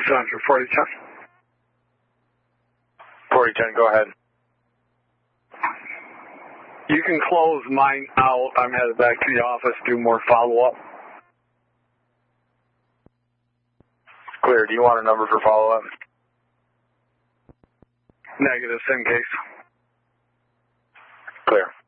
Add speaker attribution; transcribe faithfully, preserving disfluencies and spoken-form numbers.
Speaker 1: Center, forty ten.
Speaker 2: forty ten, go ahead.
Speaker 1: You can close mine out. I'm headed back to the office, do more follow-up.
Speaker 2: Clear. Do you want a number for follow-up?
Speaker 1: Negative, same case.
Speaker 2: Clear.